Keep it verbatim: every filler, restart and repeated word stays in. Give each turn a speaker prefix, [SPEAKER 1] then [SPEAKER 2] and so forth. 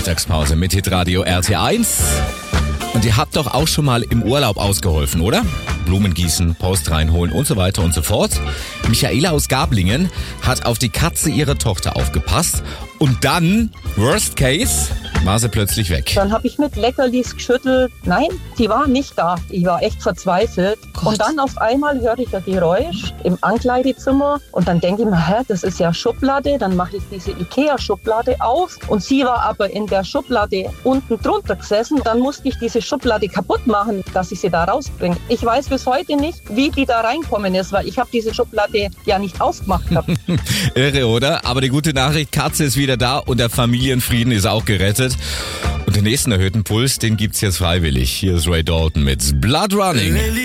[SPEAKER 1] Mittagspause mit Hitradio R T eins. Und ihr habt doch auch schon mal im Urlaub ausgeholfen, oder? Blumen gießen, Post reinholen und so weiter und so fort. Michaela aus Gablingen hat auf die Katze ihrer Tochter aufgepasst und dann, worst case, war sie plötzlich weg.
[SPEAKER 2] Dann habe ich mit Leckerlis geschüttelt. Nein, die war nicht da. Ich war echt verzweifelt.
[SPEAKER 1] Gott.
[SPEAKER 2] Und dann auf einmal höre ich ein Geräusch im Ankleidezimmer und dann denke ich mir, hä, das ist ja Schublade. Dann mache ich diese Ikea-Schublade auf und sie war aber in der Schublade unten drunter gesessen. Dann musste ich diese Schublade kaputt machen, dass ich sie da rausbringe. Ich weiß bis heute nicht, wie die da reinkommen ist, weil ich habe diese Schublade ja nicht aufgemacht gehabt.
[SPEAKER 1] Irre, oder? Aber die gute Nachricht, Katze ist wieder da und der Familienfrieden ist auch gerettet. Und den nächsten erhöhten Puls, den gibt's jetzt freiwillig. Hier ist Ray Dalton mit Blood Running.